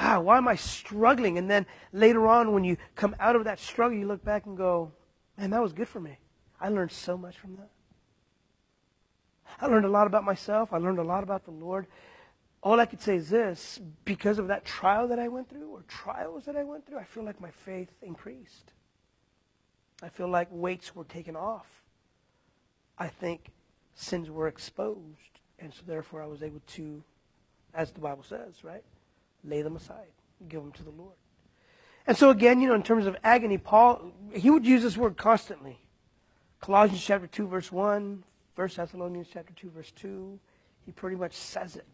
wow, why am I struggling? And then later on, when you come out of that struggle, you look back and go, man, that was good for me. I learned so much from that. I learned a lot about myself. I learned a lot about the Lord. All I could say is this: because of that trial that I went through, or trials that I went through, I feel like my faith increased. I feel like weights were taken off. I think sins were exposed, and so therefore I was able to, as the Bible says, right, lay them aside, give them to the Lord. And so again, in terms of agony, Paul, he would use this word constantly. Colossians chapter 2, verse 1, 1 Thessalonians chapter 2, verse 2, he pretty much says it.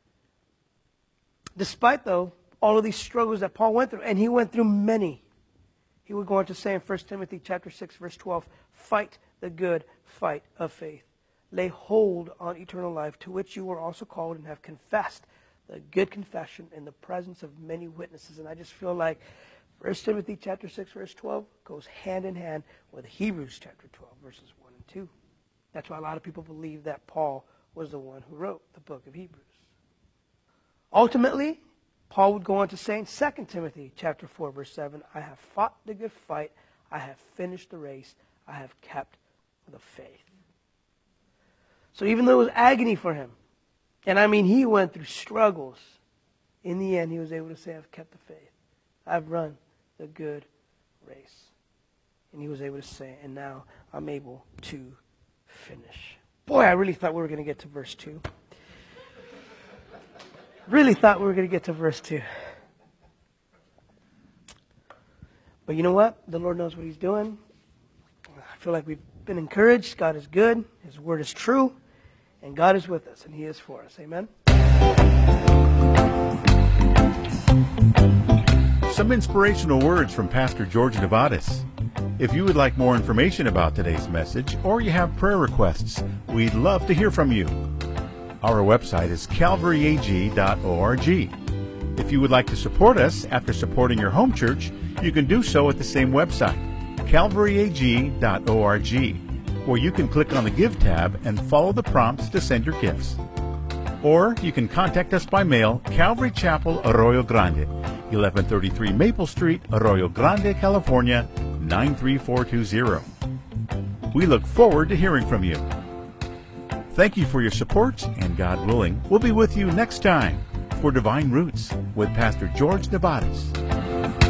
Despite, though, all of these struggles that Paul went through, and he went through many, he would go on to say in 1 Timothy chapter 6, verse 12, fight the good fight of faith. Lay hold on eternal life, to which you were also called and have confessed the good confession in the presence of many witnesses. And I just feel like 1 Timothy chapter 6, verse 12 goes hand in hand with Hebrews chapter 12, verses 1 and 2. That's why a lot of people believe that Paul was the one who wrote the book of Hebrews. Ultimately, Paul would go on to say in 2 Timothy chapter 4, verse 7, I have fought the good fight, I have finished the race, I have kept the faith. So even though it was agony for him, and I mean he went through struggles, in the end he was able to say, I've kept the faith. I've run the good race. And he was able to say, and now I'm able to finish. Boy, I really thought we were going to get to verse 2. Really thought we were going to get to verse 2. But you know what? The Lord knows what He's doing. I feel like we've been encouraged. God is good. His word is true. And God is with us, and He is for us. Amen? Some inspirational words from Pastor George Nevadas. If you would like more information about today's message, or you have prayer requests, we'd love to hear from you. Our website is calvaryag.org. If you would like to support us after supporting your home church, you can do so at the same website, calvaryag.org, where you can click on the Give tab and follow the prompts to send your gifts. Or you can contact us by mail, Calvary Chapel, Arroyo Grande, 1133 Maple Street, Arroyo Grande, California, 93420. We look forward to hearing from you. Thank you for your support, and God willing, we'll be with you next time for Divine Roots with Pastor George Nevadas.